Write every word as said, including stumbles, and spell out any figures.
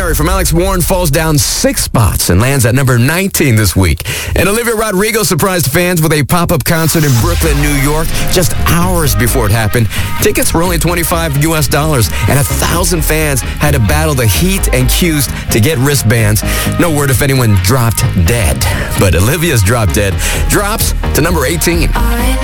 Ordinary from Alex Warren falls down six spots and lands at number nineteen this week. And Olivia Rodrigo surprised fans with a pop-up concert in Brooklyn, New York, just hours before it happened. Tickets were only twenty-five U S dollars, and a thousand fans had to battle the heat and queues to get wristbands. No word if anyone dropped dead. But Olivia's Drop Dead drops to number eighteen.